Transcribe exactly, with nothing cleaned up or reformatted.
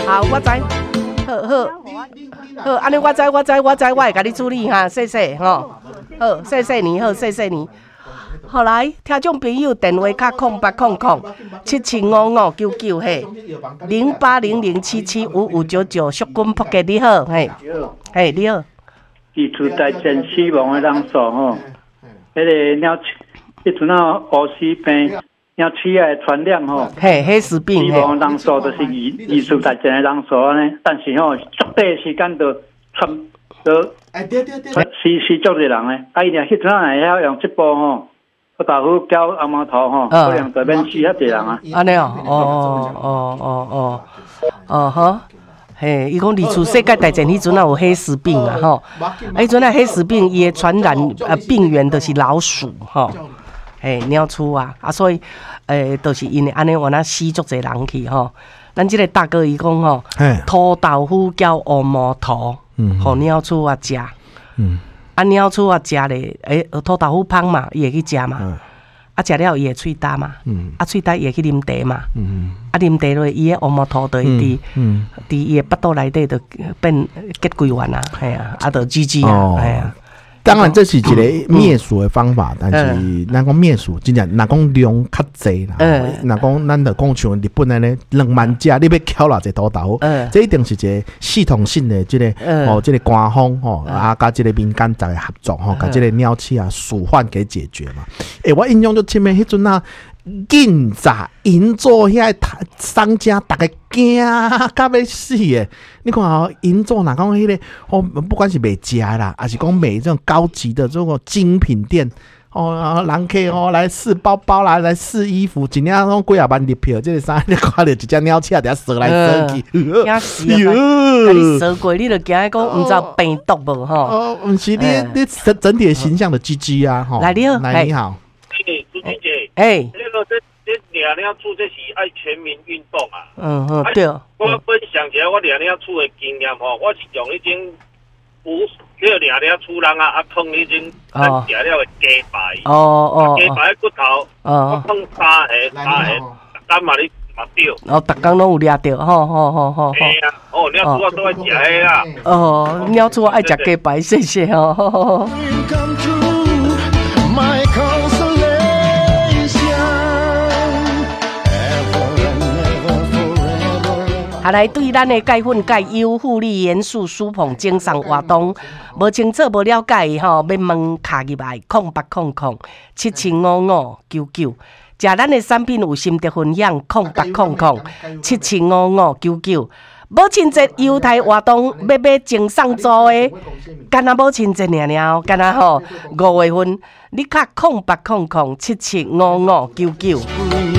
好，我知，好好好，安尼我知我知我知，我会甲你处理哈，谢谢吼，好，谢谢你，好，谢谢你。后来听众朋友电话卡空八空空七七五五九九嘿，零八零零七七五五九九，淑君仆嘅你好，嘿，嘿你好。 基础大战死亡的人数吼，迄个鸟，迄阵啊乌死病。鸟鼠啊传染吼， 嘿，黑死病， 死亡人数都是二二次大战的人数呢，但是吼，足短时间都传都，哎对对对，死死足侪人呢。啊，伊俩迄阵啊会晓用这部吼，我豆腐搅红毛头吼，可能就免死遐侪人啊。 安尼哦，哦哦哦哦哦好，嘿，伊讲二次世界大战迄阵啊有黑死病啊吼，啊迄阵啊黑死病伊的传染呃病源就是老鼠吼。诶，鸟鼠啊，啊，所以，诶，都、就是因为安尼，原来死足侪人去吼。咱即个大哥伊讲吼，土豆腐叫乌毛头，嗯，互鸟鼠啊食，嗯，啊鸟鼠啊食咧，诶，土豆腐芳嘛，伊会去食嘛，嗯、啊食了伊会喙焦嘛，嗯，啊喙焦伊会去啉茶嘛，嗯，啊啉茶落，伊个乌毛头就会伫，嗯，伫伊个腹肚内底就变结规完啊，系啊，啊就 G G 啊，系啊。 当然，这是一个灭鼠的方法，嗯、但是咱讲灭鼠，真正若讲量较济啦。若讲咱就讲像日本安尼两万只，你要敲偌济土豆，嗯、这一定是一个系统性的这个、嗯、哦，这个官方吼、嗯、啊，甲这个民间在合作吼，甲、嗯、这个鸟鼠啊鼠患给解决嘛。诶、欸，我印象就深诶，迄阵啊。紧早银座遐商家，大家惊甲要死诶！你看哦，银座若讲迄个哦，不管是卖食啦，还是讲卖这种高级的这种精品店哦，人客哦来试包包啦，来试衣服，一领讲几啊万入票，这个衫你看到一只鸟鼠，伫遐踅来踅去， 惊死啊！甲你踅过，你就惊讲毋知有病毒无吼？ 哦，毋是你你整整体形象的 G G 啊！吼， 来你好， 来你好。 嘿，朱姐姐， 哎， 这个这这两两处这是爱全民运动啊。 嗯嗯，对。 我分享起来，我两两处的经验吼，我是用迄种无这两两处人啊，啊碰迄种咱食了的鸡排。哦哦。鸡排骨头。哦。我碰三下三下，干嘛你嘛钓？ 哦，逐工拢有掠着，吼吼吼吼。 哎呀，哦，鸟鼠我都爱食的啦。 哦，鸟鼠我爱食鸡排，谢谢哦。下来对咱的钙粉钙优护力元素舒膨精上活动，无清楚无了解吼，要问卡入来空八空空七七五五九九，食咱的产品有心得分享空八空空七七五五九九。母亲节优待活动要买精上组的，干那母亲节尔尔，干那吼五月份，你卡空八空空七七五五九九。